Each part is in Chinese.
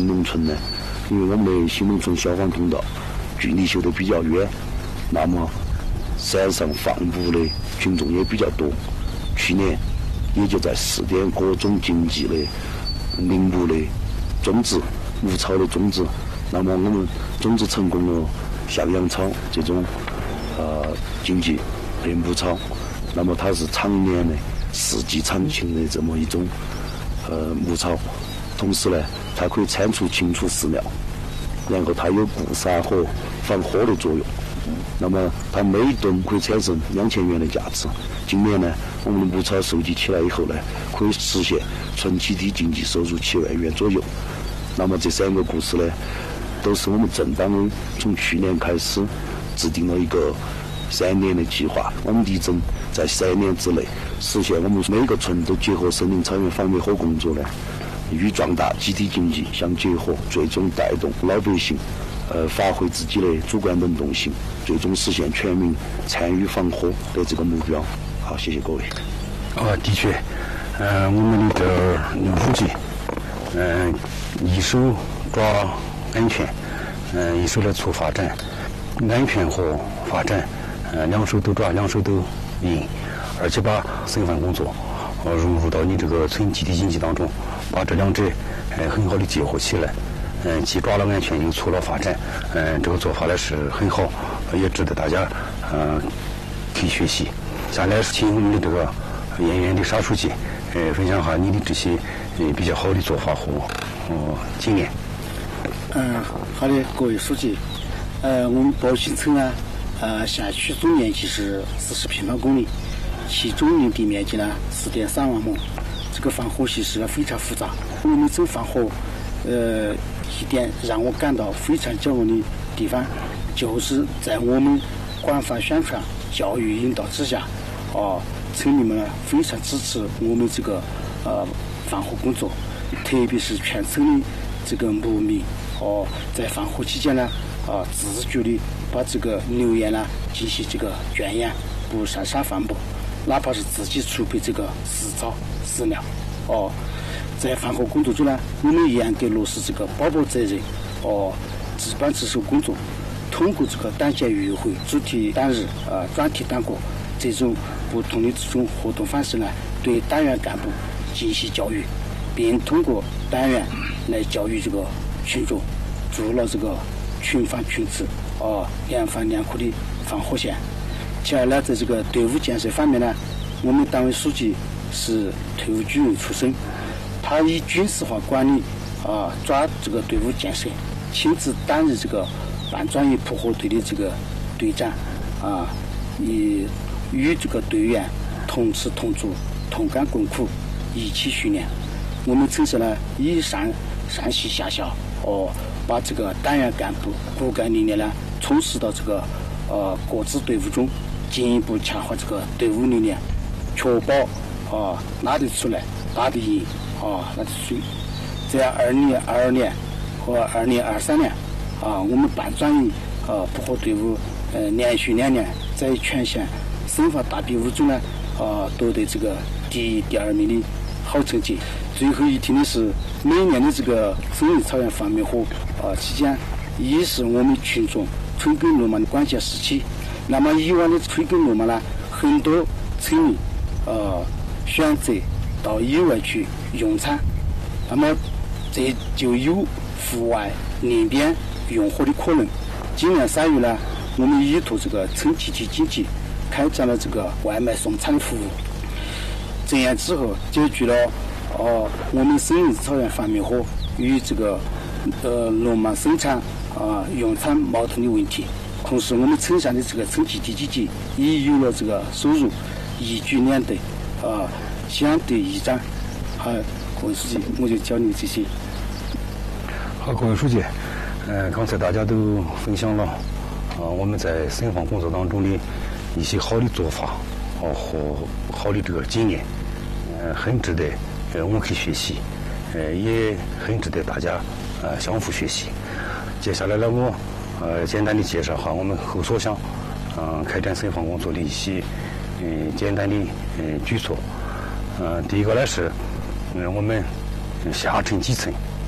新农村呢，因为我们的新农村消防通道距离修得比较远，那么山上放牧的群众也比较多。去年也就在试点各种经济的林木的种植、牧草的种植。那么我们种植成功了向阳草这种经济的牧草，那么它是常年的四季常青的这么一种牧草，同时呢，它可以铲除清除饲料，然后它有固沙和防火的作用。那么它每吨可以产生2000元的价值。今年呢，我们的牧草收集起来以后呢，可以实现纯集体经济收入7万元左右。那么这3个故事呢，都是我们镇党的从去年开始制定了一个3年的计划，我们力争在3年之内实现我们每个村都结合森林草原防灭火工作呢，与壮大集体经济相结合，最终带动老百姓发挥自己的主观能动性，最终实现全民参与防火的这个目标。好，谢谢各位。 的确，我们的这刘书记，一手抓安全，一手来促发展，安全和发展，两手都抓，两手都赢，而且把生产工作融入到你这个村集体经济当中，把这两者很好的结合起来。既抓了安全，又促了发展，这个做法呢是很好，也值得大家可以学习。下来是请我们的这个演员的沙书记，分享下你的这些比较好的做法和经验。 好的，各位书记，我们宝兴村呢，辖区总面积是40平方公里，其总营地面积呢4.3万亩。这个防火形势非常复杂。我们村防火，一点让我感到非常骄傲的地方，就是在我们广泛宣传、教育引导之下，村里面呢非常支持我们这个防火工作，特别是全村的这个牧民在防火期间呢自觉的把这个牛羊呢进行这个圈养，不擅杀放牧，哪怕是自己储备这个食草饲料在防火工作中呢，我们严格落实这个保保责任值班值守工作，通过这个党建运动会、主题党日、专题党课这种不同的这种活动方式呢，对党员干部进行教育，并通过党员来教育这个群众，筑了这个群防群治、良防良苦的防火线。其二呢，在这个队伍建设方面呢，我们党委书记是退伍军人出身，他以军事化管理抓这个队伍建设，亲自担任这个半专业扑火队的这个队长与这个队员同吃同住、同甘共苦，一起训练。我们村上呢，以上系下效，把这个党员干部骨干力量呢，充实到这个各支队伍中，进一步强化这个队伍力量，确保拿得出来、打得赢、拿得出。在2022年和2023年我们半专业扑火队伍连续2年在全县省防大比武中呢夺得这个第1、第2名的好成绩。最后一提的是，每年的这个森林草原防灭火期间，一是我们群众春耕落马的关键时期。那么以往的春耕落马呢，很多村民选择到野外去用餐，那么这就有户外林边用火的可能。今年3月呢，我们依托这个村集体经济，开展了这个外卖送餐的服务。这样之后，解决了我们森林草原防灭火与这个农忙生产用餐矛盾的问题。同时，我们村上的这个村集体经济也有了这个收入，一举两得，相得益彰。好，各位书记，我就教你这些。 好，各位书记，刚才大家都分享了我们在省防工作当中的一些好的做法和好的这个经验，很值得我们可以学习，也很值得大家相互学习。接下来呢，我简单的介绍下我们后所乡开展省防工作的一些简单的举措。第一个呢是我们下沉基层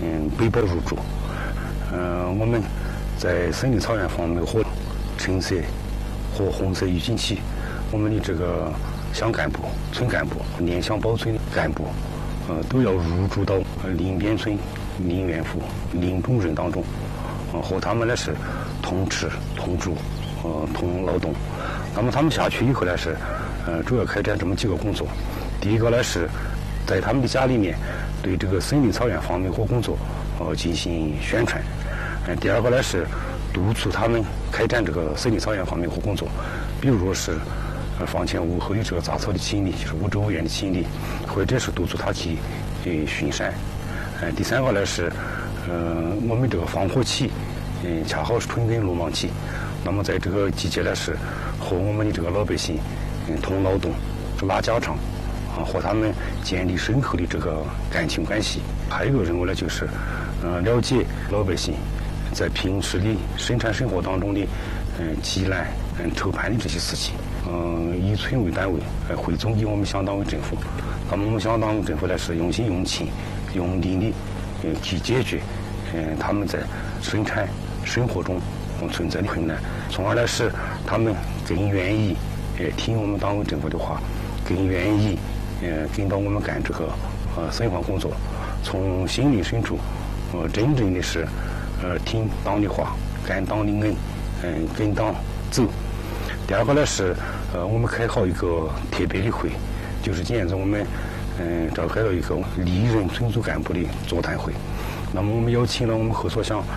背包入驻。我们在森林草原方面和橙色和红色预警器，我们的这个乡干部、村干部、联乡保村干部，都要入驻到林边村、林园户、林中人当中，和他们呢是同吃、同住、同劳动。那么他们下去以后呢是，主要开展这么几个工作。第一个呢是在他们的家里面对这个森林草原防灭火工作进行宣传。第二个呢是督促他们开展这个森林草原防灭火工作，比如说是房前屋后的这个杂草的清理，就是屋周围的清理，或者是督促他去巡山。第三个呢是我们这个防火期恰好是春耕落忙期，那么在这个季节呢是和我们的这个老百姓同劳动、拉家常和他们建立深厚的这个感情关系。还有一个任务呢就是了解老百姓在平时的生产生活当中的积懒、愁盼的这些事情，以村为单位汇总给我们乡党委政府。那么我们乡党委政府呢是用心用情用力的去解决他们在生产生活中存在的困难，从而呢使他们更愿意听我们党委政府的话，更愿意跟到我们干这个森防工作，从心灵深处真正的是听党的话，干党的恩，跟党走。第二个呢是我们开好一个特别的会，就是今年子我们召开了一个历任村组干部的座谈会。那么我们邀请了我们河所乡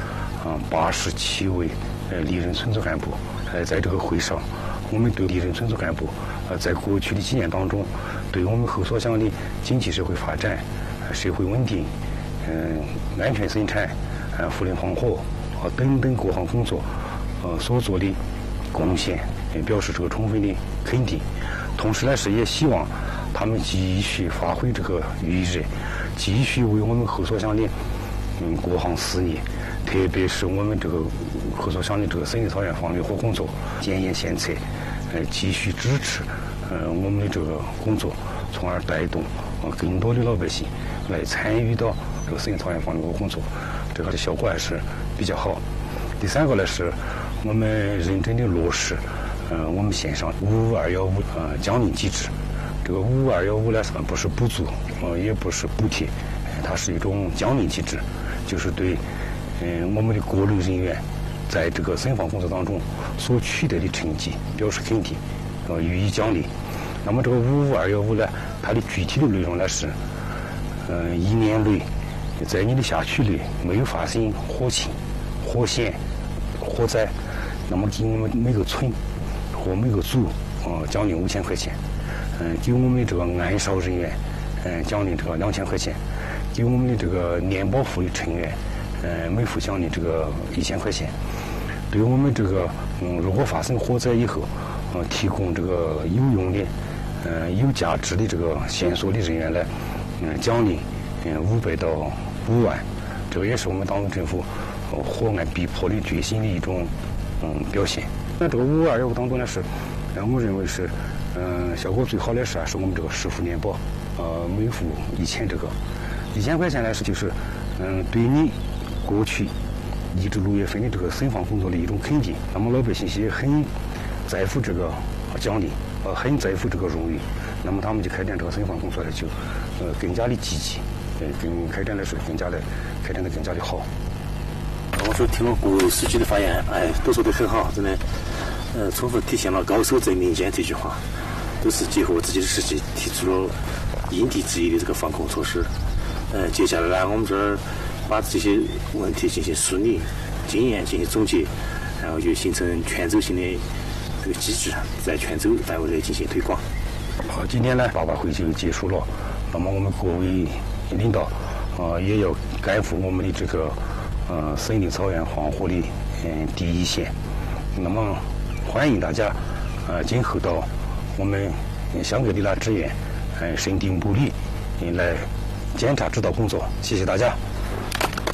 87位历任村组干部，在这个会上，我们对历任村组干部在过去的几年当中，对我们河所乡的经济社会发展、社会稳定、安全生产、扶林防火等等各项工作所做的贡献，表示这个充分的肯定。同时呢是也希望他们继续发挥这个余热，继续为我们河所乡的各项事业，特别是我们这个河所乡的这个森林草原防灭火工作检验献策，继续支持我们的这个工作，从而带动更多的老百姓来参与到这个森林草原防灭火工作，这个的效果还是比较好。第三个呢是我们认真的落实我们县上55215奖励机制。这个55215呢不是补助也不是补贴，它是一种奖励机制，就是对我们的各类人员在这个森防工作当中所取得的成绩表示肯定，予以奖励。那么这个55215呢，它的具体的内容呢是一年内在你的辖区内没有发生火情、火险、火灾，那么给我们每个村和每个组奖励5000块钱，给我们的这个安少人员奖励这个2000块钱，给我们的这个联保户的成员每户奖励这个1000块钱。对于我们这个如果发生火灾以后提供这个有用的有价值的这个线索的人员呢奖励500到5万，这个也是我们党委政府火案逼迫的决心的一种表现。那这个55215当中呢是我认为是效果最好的是我们这个10户联保，每户1000，这个1000块钱呢是就是对你过去1至6月份的这个森防工作的一种肯定。那么老百姓也很在乎这个奖励，很在乎这个荣誉，那么他们就开展这个森防工作呢就更加的积极，开展的是更加的好。 我说听了各位书记的发言，都说得很好，真的充分体现了高手在民间这句话，都是结合自己的实际提出了因地制宜的这个防控措施。接下来呢，我们这儿把这些问题进行梳理、经验进行总结，然后就形成全州性的这个机制，在全州范围内进行推广。 好，今天呢8会就结束了。那么我们各位领导也要赶赴我们的这个森林草原防火的第一线。那么欢迎大家今后到我们乡各地拉支援，深定部里来检查指导工作。谢谢大家。